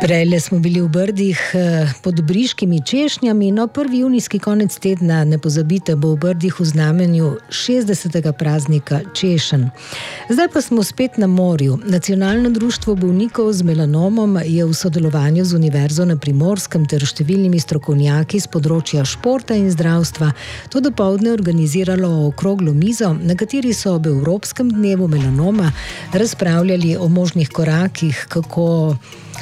Prejle smo bili v Brdih pod briškimi češnjami, no 1. junijski konec tedna, ne pozabite, bo v Brdih v znamenju 60. praznika češenj. Zdaj pa smo spet na morju. Nacionalno društvo bolnikov z melanomom je v sodelovanju z Univerzo na Primorskem ter številnimi strokovnjaki z področja športa in zdravstva to dopoldne organiziralo okroglo mizo, na kateri so ob Evropskem dnevu melanoma razpravljali o možnih korakih, kako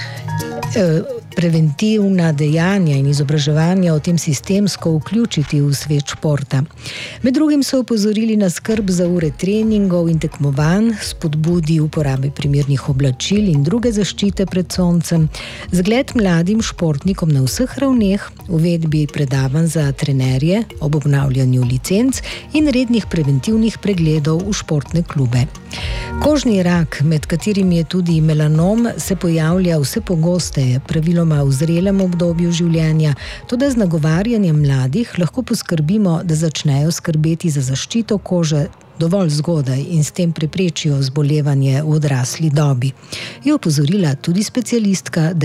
preventivna dejanja in izobraževanja o tem sistemsko vključiti v svet športa. Med drugim so opozorili na skrb za ure treningov in tekmovanj, spodbudi uporabe primernih oblačil in druge zaščite pred soncem, zgled mladim športnikom na vseh ravneh, uvedbi predavanj za trenerje ob obnavljanju licenc in rednih preventivnih pregledov v športne klube. Kožni rak, med katerim je tudi melanom, se pojavlja vse pogosteje, praviloma v zrelem obdobju življenja, toda z nagovarjanjem mladih lahko poskrbimo, da začnejo skrbeti za zaščito kože dovolj zgodaj in s tem preprečijo zbolevanje v odrasli dobi. Je opozorila tudi specialistka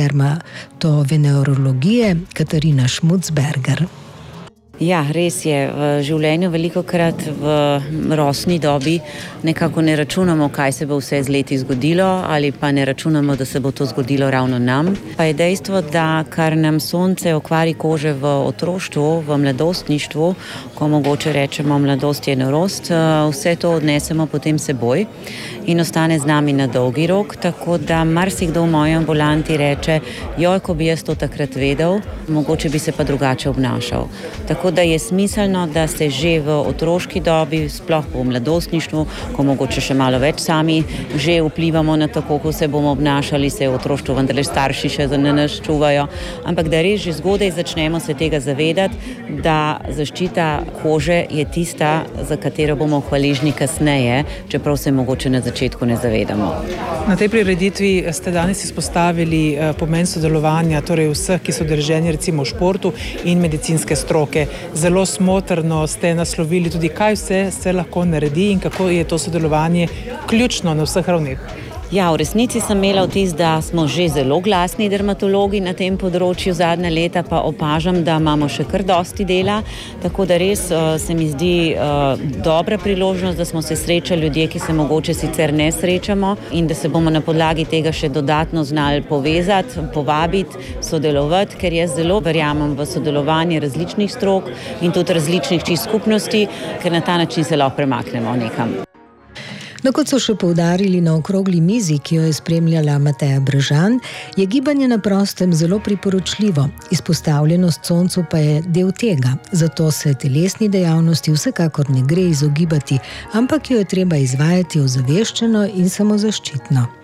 dermatovenerologije Katarina Šmucberger. Ja, res je. V življenju velikokrat v rosni dobi nekako ne računamo, kaj se bo vse z leti zgodilo, ali pa ne računamo, da se bo to zgodilo ravno nam. Pa je dejstvo, da kar nam sonce okvari kože v otroštvu, v mladostništvu, ko mogoče rečemo mladost je norost, vse to odnesemo potem seboj in ostane z nami na dolgi rok, tako da marsikdo v moji ambulanti reče, joj, ko bi jaz to takrat vedel, mogoče bi se pa drugače obnašal. Tako da je smiselno, da se že v otroški dobi, sploh v mladostništvu, ko mogoče še malo več sami, že vplivamo na to, kako se bomo obnašali, se v otroštvu vendarle starši še za nas čuvajo, ampak da res že zgodaj začnemo se tega zavedati, da zaščita kože je tista, za katero bomo hvaležni kasneje, čeprav se mogoče na začetku ne zavedamo. Na tej prireditvi ste danes izpostavili pomen sodelovanja, torej vseh, ki so udeleženi recimo v športu in medicinske stroke. Zelo smotrno ste naslovili tudi, kaj vse se lahko naredi in kako je to sodelovanje ključno na vseh ravneh. Ja, v resnici sem imela vtis, da smo že zelo glasni dermatologi na tem področju, zadnja leta pa opažam, da imamo še kar dosti dela, tako da res se mi zdi dobra priložnost, da smo se srečali ljudje, ki se mogoče sicer ne srečamo in da se bomo na podlagi tega še dodatno znali povezati, povabiti, sodelovati, ker jaz zelo verjamem v sodelovanje različnih strok in tudi različnih skupnosti, ker na ta način se lahko premaknemo nekam. No, kot so še poudarili na okrogli mizi, ki jo je spremljala Mateja Brežan, je gibanje na prostem zelo priporočljivo. Izpostavljenost soncu pa je del tega, zato se telesni dejavnosti vsekakor ne gre izogibati, ampak jo je treba izvajati ozaveščeno in samozaščitno.